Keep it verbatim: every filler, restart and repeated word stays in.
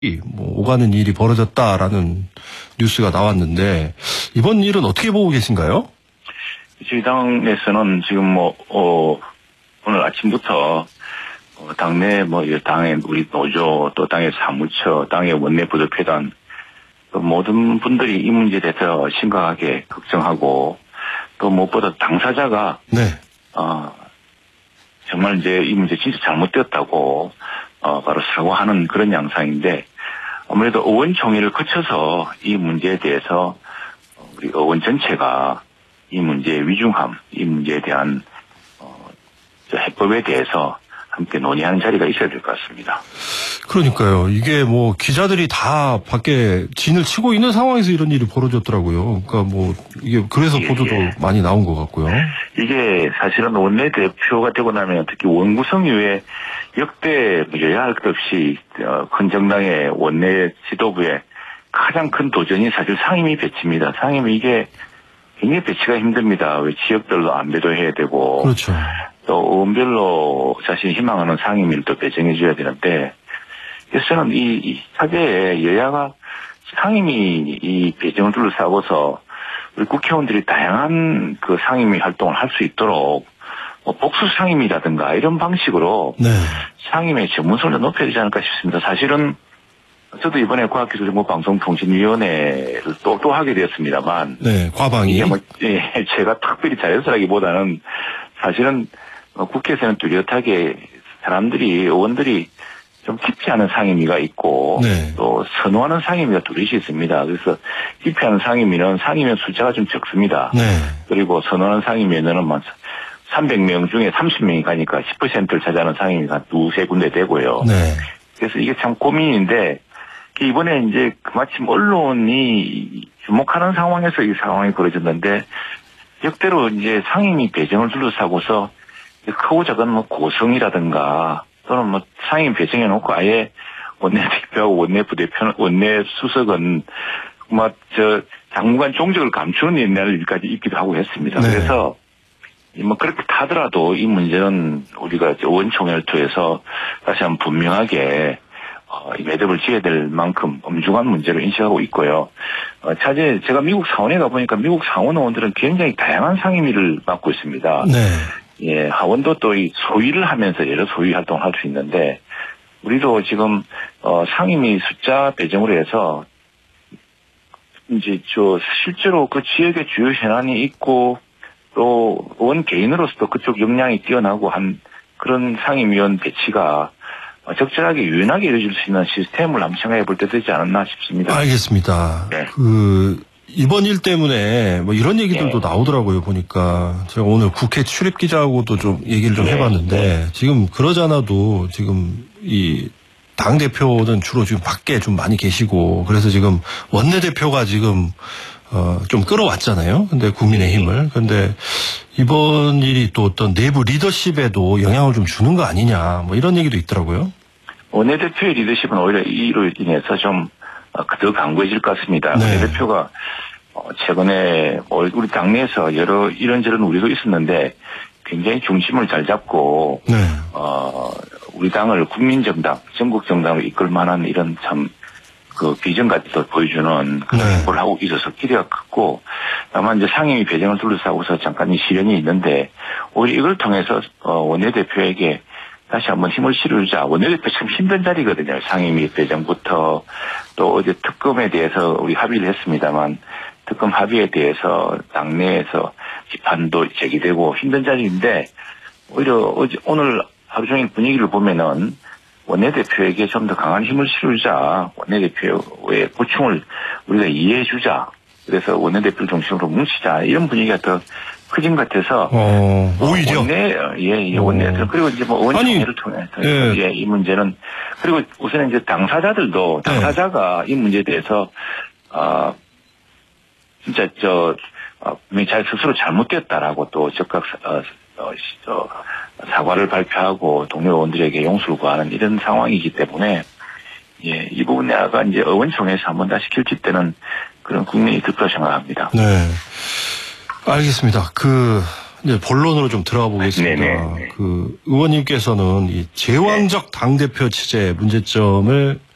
뭐 오가는 일이 벌어졌다라는 뉴스가 나왔는데 이번 일은 어떻게 보고 계신가요? 저희 당에서는 지금 뭐 어, 오늘 아침부터 어, 당내 뭐 당의 우리 노조 또 당의 사무처, 당의 원내 부대표단 또 모든 분들이 이 문제에 대해서 심각하게 걱정하고 또 무엇보다 당사자가 네. 어, 정말 이제 이 문제 진짜 잘못되었다고 어, 바로 사과하는 그런 양상인데 아무래도 의원총회를 거쳐서 이 문제에 대해서 우리 의원 전체가 이 문제의 위중함, 이 문제에 대한 어, 해법에 대해서 함께 논의하는 자리가 있어야 될 것 같습니다. 그러니까요. 이게 뭐 기자들이 다 밖에 진을 치고 있는 상황에서 이런 일이 벌어졌더라고요. 그러니까 뭐 이게 그래서 예, 보도도 예. 많이 나온 것 같고요. 이게 사실은 원내대표가 되고 나면 특히 원구성 이후에 역대 여야할 것 없이 큰 정당의 원내 지도부에 가장 큰 도전이 사실 상임위 배치입니다. 상임위 이게 굉장히 배치가 힘듭니다. 왜 지역별로 안배도 해야 되고 그렇죠. 또 의원별로 자신이 희망하는 상임위를 또 배정해 줘야 되는데 그래서 저는 이, 이 사회에 여야가 상임위 이 배정을 둘러싸고서 우리 국회의원들이 다양한 그 상임위 활동을 할 수 있도록 뭐 복수 상임위라든가 이런 방식으로 네. 상임위의 전문성을 높여야 되지 않을까 싶습니다. 사실은 저도 이번에 과학기술정보방송통신위원회를 또, 또 하게 되었습니다만. 네, 과방이. 이게 뭐, 예, 제가 특별히 잘해서라기보다는 사실은 국회에서는 뚜렷하게 사람들이, 의원들이 좀 깊이 하는 상임위가 있고. 네. 또 선호하는 상임위가 둘이 있습니다. 그래서 깊이 하는 상임위는 상임위 숫자가 좀 적습니다. 네. 그리고 선호하는 상임위에는 뭐 삼백 명 중에 삼십 명이 가니까 십 퍼센트를 차지하는 상임위가 두세 군데 되고요. 네. 그래서 이게 참 고민인데, 이번에 이제 마침 언론이 주목하는 상황에서 이 상황이 벌어졌는데, 역대로 이제 상임위 배정을 둘러싸고서 크고 작은 뭐 고성이라든가 또는 뭐 상임위 배정해 놓고 아예 원내대표하고 원내부대표, 원내수석은 뭐 저 당무관 종적을 감추는 옛날까지 있기도 하고 했습니다. 네. 그래서 뭐 그렇게 하더라도 이 문제는 우리가 의원총회를 통해서 다시 한번 분명하게 어, 이 매듭을 지어야 될 만큼 엄중한 문제를 인식하고 있고요. 어, 차제 제가 미국 상원에 가보니까 미국 상원 의원들은 굉장히 다양한 상임위를 맡고 있습니다. 네. 예, 하원도 또 이 소위를 하면서 여러 소위 활동을 할 수 있는데 우리도 지금 어, 상임위 숫자 배정으로 해서 이제 저 실제로 그 지역의 주요 현안이 있고 또 의원 개인으로서도 그쪽 역량이 뛰어나고 한 그런 상임위원 배치가 적절하게 유연하게 이루어질 수 있는 시스템을 한번 생각해 볼 때 되지 않았나 싶습니다. 알겠습니다. 네. 그 이번 일 때문에 뭐 이런 얘기들도 네. 나오더라고요. 보니까 제가 오늘 국회 출입 기자하고도 좀 얘기를 좀 네. 해봤는데 네. 지금 그러지 않아도 지금 이 당 대표는 주로 지금 밖에 좀 많이 계시고 그래서 지금 원내 대표가 지금 어, 좀 끌어왔잖아요. 근데 국민의힘을. 근데 이번 일이 또 어떤 내부 리더십에도 영향을 좀 주는 거 아니냐, 뭐 이런 얘기도 있더라고요. 원내대표의 리더십은 오히려 이로 인해서 좀 더 강구해질 것 같습니다. 네. 원내대표가 최근에 우리 당내에서 여러 이런저런 우려도 있었는데 굉장히 중심을 잘 잡고, 네. 어, 우리 당을 국민정당, 전국정당으로 이끌 만한 이런 참 그 비전 같은 걸 보여주는 그런 네. 행보를 하고 있어서 기대가 컸고 다만 이제 상임위 배정을 둘러싸고서 잠깐 이 시련이 있는데 오히려 이걸 통해서 어 원내대표에게 다시 한번 힘을 실어주자. 원내대표 참 힘든 자리거든요. 상임위 배정부터 또 어제 특검에 대해서 우리 합의를 했습니다만 특검 합의에 대해서 당내에서 비판도 제기되고 힘든 자리인데 오히려 어제 오늘 하루 종일 분위기를 보면은 원내대표에게 좀 더 강한 힘을 실어주자. 원내대표의 고충을 우리가 이해해주자. 그래서 원내대표를 중심으로 뭉치자. 이런 분위기가 더 커진 것 같아서. 어, 오히려. 원내, 예, 예, 원내에서. 그리고 이제 뭐 의원총회를 통해서. 예. 예, 이 문제는. 그리고 우선 이제 당사자들도, 당사자가 네. 이 문제에 대해서, 아, 진짜 저, 분명히 잘 스스로 잘못됐다라고 또 적극, 어, 어, 어, 사과를 발표하고 동료 의원들에게 용서를 구하는 이런 상황이기 때문에 예, 이 부분에 아까 이제 의원총회에서 한번 다시 결집되는 그런 국면이 될 거라 생각합니다. 네, 알겠습니다. 그 이제 본론으로 좀 들어가 보겠습니다. 네네. 그 의원님께서는 이 제왕적 당 대표 체제 문제점을